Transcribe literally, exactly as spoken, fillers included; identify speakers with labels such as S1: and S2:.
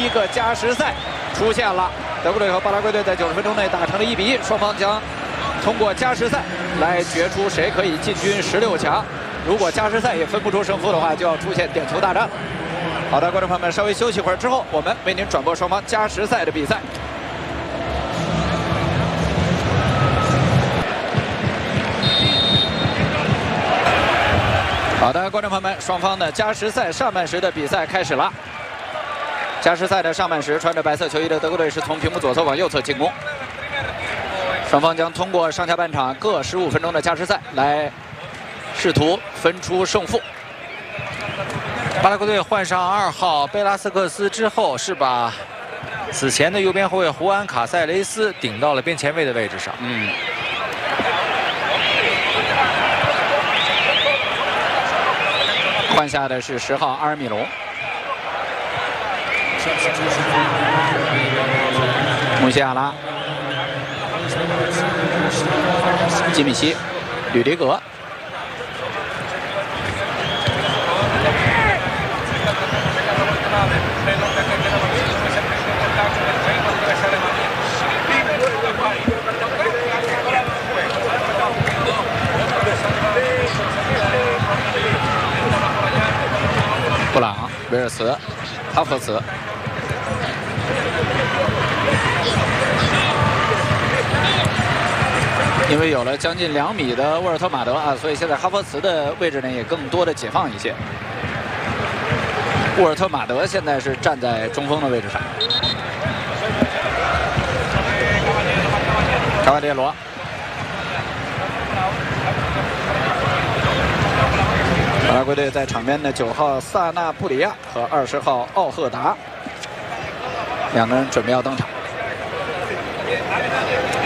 S1: 一个加时赛出现了。德国队和巴拉圭队在九十分钟内打成了一比一，双方将通过加时赛来决出谁可以进军十六强。如果加时赛也分不出胜负的话，就要出现点球大战。好的，观众朋友们，稍微休息会儿之后，我们为您转播双方加时赛的比赛。 好的，观众朋友们，双方的加时赛上半时的比赛开始了。加时赛的上半时，穿着白色球衣的德国队是从屏幕左侧往右侧进攻。双方将通过上下半场各十五分钟的加时赛来试图分出胜负。
S2: 巴拉圭队换上二号贝拉斯克斯之后，是把此前的右边后卫胡安卡塞雷斯顶到了边前卫的位置上。
S1: 嗯。 换下的是十号阿尔米隆，穆西亚拉、基米希、吕迪格。布朗、威尔茨、哈弗茨，因为有了将近两米的沃尔特马德啊，所以现在哈弗茨的位置呢也更多的解放一些。沃尔特马德现在是站在中锋的位置上。卡瓦迪罗。 巴拉圭队在场边的九号萨纳布里亚和二十号奥赫达两个人准备要登场。